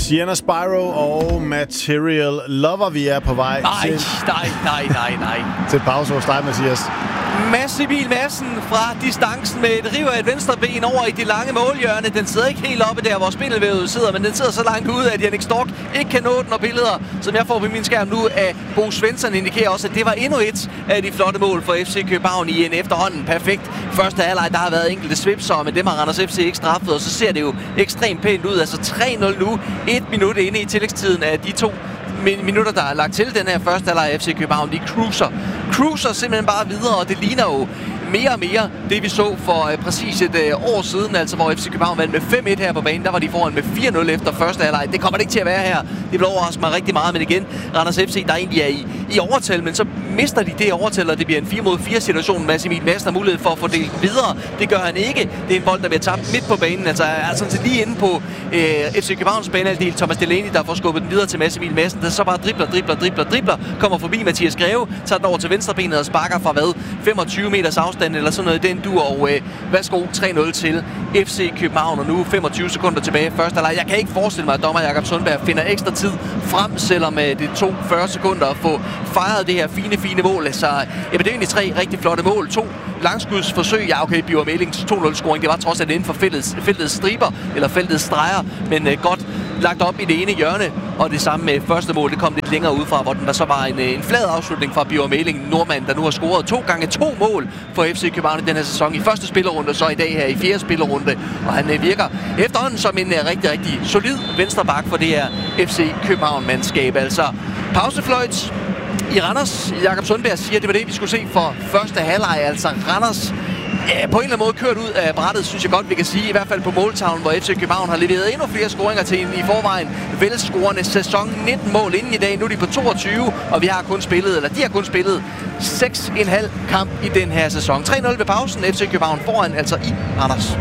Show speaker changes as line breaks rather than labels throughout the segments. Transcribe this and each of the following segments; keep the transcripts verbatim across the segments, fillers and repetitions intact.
Sienna Spyro og Material Lover. Vi er på vej
nej,
til...
Nej, nej, nej, nej.
til pause hos dig, Mathias.
Mads Emil Madsen fra distancen med et riv af et venstre ben over i det lange målhjørne. Den sidder ikke helt oppe der, hvor spindelvævet sidder, men den sidder så langt ude, at Jannik Stork ikke kan nå den, og billeder, som jeg får på min skærm nu af Bo Svensson, indikerer også, at det var endnu et af de flotte mål for F C København i en efterhånden perfekt første halvleg. Der har været enkelte svipser, men dem har Randers F C ikke straffet, og så ser det jo ekstremt pænt ud. Altså tre nul nu, et minut inde i tillægstiden af de to minutter, der er lagt til den her første halvleg af F C København. De cruiser. Cruiser simpelthen bare videre, og det ligner jo mere og mere det, vi så for uh, præcis et uh, år siden, altså hvor F C København vandt med fem et her på banen. Der var de foran med fire nul efter første halvleg. Det kommer det ikke til at være her. Det vil overraske mig rigtig meget, men igen, Randers F C, der egentlig er i, i overtal, men så mister de det overtal, og det bliver en fire mod fire situation. Mads Emil Madsen har mulighed for at få delt videre. Det gør han ikke. Det er en bold, der bliver tabt midt på banen. Altså, altså lige inde på uh, F C Københavns banehalvdel. Thomas Delaney, der får skubbet den videre til Mads Emil Madsen, der så bare dribler, dribler, dribler, dribler, kommer forbi Mathias Greve, tager den over til venstrebenet og sparker fra hvad? femogtyve meters afstand eller sådan noget. Den dur, og øh, værsgo, tre nul til F C København, og nu femogtyve sekunder tilbage første halvleg. Jeg kan ikke forestille mig, at dommer Jakob Sundberg finder ekstra tid frem, selvom øh, det tog fyrre sekunder at få fejret det her fine, fine mål. Altså, ja, det er egentlig tre rigtig flotte mål. To langskudsforsøg. Ja, okay, Bjørn Mælings to nul scoring. Det var trods alt inden for feltets, feltets striber, eller feltets streger, men øh, godt lagt op i det ene hjørne, og det samme med første mål, det kom lidt længere ud fra, hvor den der så var en, en flad afslutning fra Bjørn Mæling, nordmand, der nu har scoret to gange to mål for F C København i den her sæson. I første spillerunde, og så i dag her i fjerde spillerunde, og han øh, virker efterhånden som en øh, rigtig, rigtig solid venstreback for det her F C København-mandskab. Altså, pausefløjt i Randers. Jakob Sundberg siger, at det var det, vi skulle se for første halvleg. Altså, Randers ja, på en eller anden måde kørt ud af brættet, synes jeg godt, vi kan sige. I hvert fald på måltavlen, hvor F C København har leveret endnu flere scoringer til en i forvejen velscorende sæson. nitten mål inden i dag. Nu er de på toogtyve, og vi har kun spillet, eller de har kun spillet seks komma fem kamp i den her sæson. tre nul ved pausen. F C København foran, altså i Randers.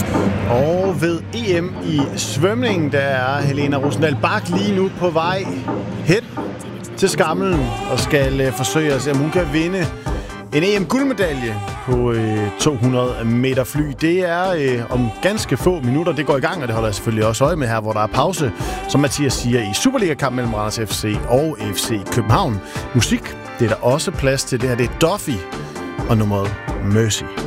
Og ved E M i svømning, der er Helena Rosendal Bach lige nu på vej hen til Skamlen og skal øh, forsøge at se, om hun kan vinde en E M-guldmedalje på øh, to hundrede meter fly. Det er øh, om ganske få minutter. Det går i gang, og det holder jeg selvfølgelig også øje med her, hvor der er pause, som Mathias siger, i Superliga-kamp mellem Randers F C og F C København. Musik, det er der også plads til. Det her, det er Duffy og nummeret Mercy.